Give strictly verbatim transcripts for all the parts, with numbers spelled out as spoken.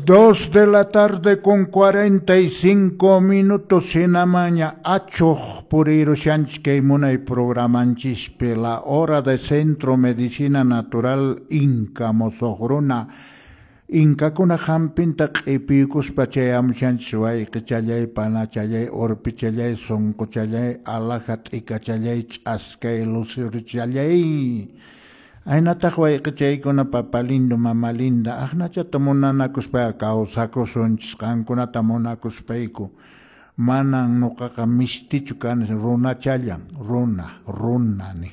Dos de la tarde con cuarenta y cinco minutos en la mañana. Acho por ir que muna y programanchis la hora de Centro Medicina Natural Inca Mosohruna. Inca kuna hampinta qipikus pachayam chanchway qichalay panachalay orpichalay sonqochalay alajat ikachalay ch'askay lusirchalay. Aynataq wayqichaykuna papalindo mamalinda aqnachata munanakuspay kawsakusunchis qankunata munakuspayku manan nuqaqa mistichu kani runachallan runa runani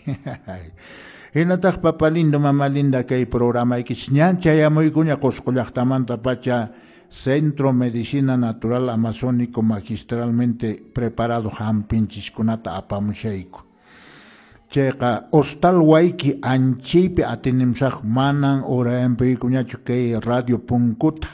hinataq papalindo mamalinda kay programaykis ñan chayamuykuña Qusqu llaqtamanta pacha Centro Medicina Natural Amazónico magistralmente preparado hampinchikkunata apamushayku. Chayqa hostal wayki anchaypi atinimsaq manan urayanpaykuñachu kay radio punkuta.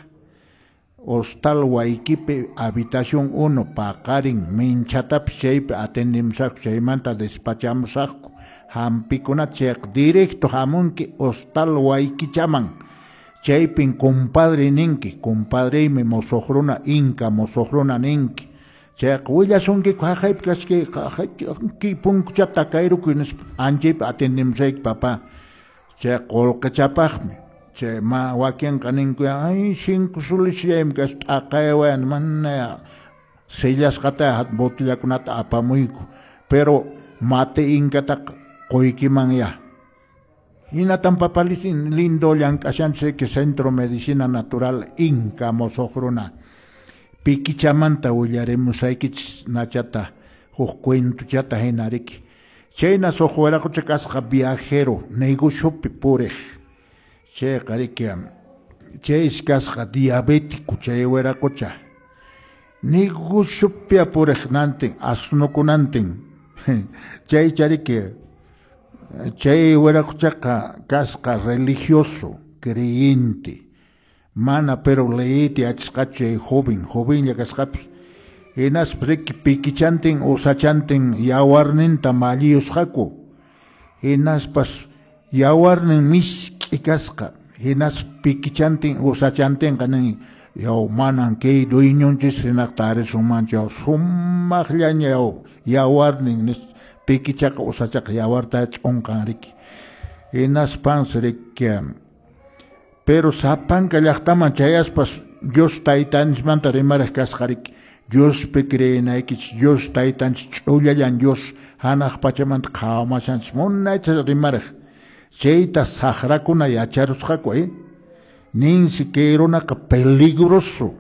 Hostal waykipi habitación uno paqarin minchatapi chaypi atinimsaq chaymanta despachamsaqku hampikunata chayqa directo hamunki hostal waykichaman. Chaypin compadre ninki, compadreymi mosohruna Inca mosohruna ninki. Chayqa willasunki qaqaypi kashki qaqayki punkuchata kayrukunis anchaypi atendimsayki papa. Chay qolqachapaqmi. Chay ma wakinqa ninkuya ay cinco solishaymi kash t'aqaywan manaya sillasqata hat botillakunata apamuyku. Pero mate Incata qoykiman ya. Hinatan papalis lindo llank'ashanchik Centro Medicina Natural Inca Mosohruna. Pikichamanta willarimusaykichis nachata huk cuentuchata hinariki. Chayna soqwaraqucha kasqa viajero negociopi purej. Chayqa riki chay kasqa diabético chay waraqucha. Negociopi purej nantin asnukunantin. Chay chariki chay waraquchaqa kasqa religioso creyente. Mana pero leite achkache joven, joven ya kasqapis. Enas preki pikichantin usachantin yawarnin tamalius haku. Enas pas yawarnin miski kasqa. Enas pikichantin usachantin kanin yaw manan kay duiñonchis sinaqtari sumanchaw sumaqllaña yaw yawarnin nis pikichaqa usachaqa yawarta ch'unqanriki. Enas pansriki pero sapan llaqtaman chayaspas Dios taytanismanta rimaraq kasqariki. Dios pe creenaykich, Dios taytanchis ch'ullallan Dios hanaq pachamanta qhawamashanchis munayta rimaraq. Chayta saqrakuna yacharusqaku eh. Ninsi kay runaqa peligroso.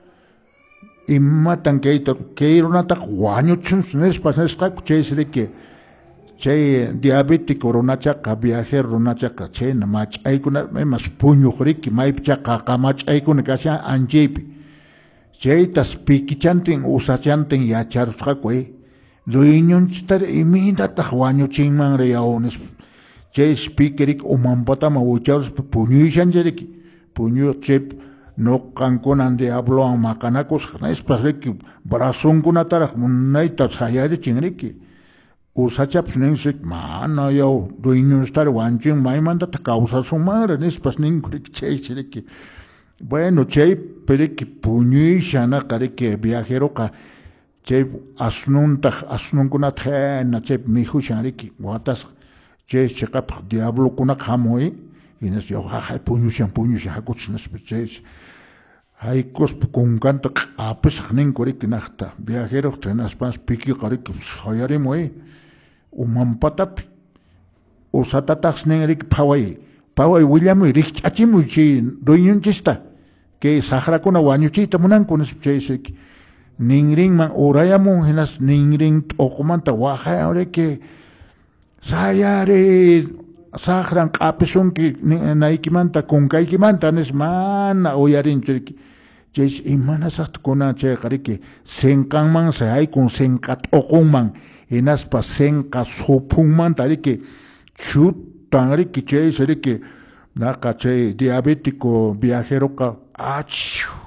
Imatan kayta kay runataqa wañuchunsi nispas nisqaku chaysriki. Chay diabético runachaqa viajero runachaqa chayna mach'aykuna imas puñuqriki maypichaqa qamach'aykuna kashan anchaypi. Chaytas pikichantin usachantin yacharusqaku eh. Duiñonchitari imintataq wañuchinmanri yawnis. Chay spikirik umanpatama ucharuspa puñuyshanchariki. Puñu chaypi nuqankunan diablowan maqanakusqa nispas riki brazunkunataraq munayta sayarichinriki. Usachapis ninsik mana yaw duiñunstar wanchin maymantata kawsasunmanra nispas ninkurik chaysiriki. Bueno, chay periki puñuysanaqa riki viajeroqa chay asnuntaq asnunkunata hina chay mijushanriki watasqa chay chiqapaq diablokunaqa hamuy hinas yaw haqay puñushan puñushan hakuchis nispas chay haykuspa kunkanta q'apisaq ninkuriki naqta viajeroqa hinaspas pikiqa riki hayarimuy umanpatapi usatataq ninrik phaway phaway willamuy rikch'achimuy chay duiñunchista kay saqrakuna wañuchiyta munanku nispa chaysiki ninrinman urayamun hinas ninrin t'uqumanta waqayriki sayari saqran q'apisunki naykimanta kunkaykimanta nis mana uyarinchuriki chays imanasaqtukuna chayqa riki sinqanman sayaykun sinqa t'uqunman hinaspa sinqa supunmanta riki chutan riki chays riki naqa chay diabético viajeroqa achiu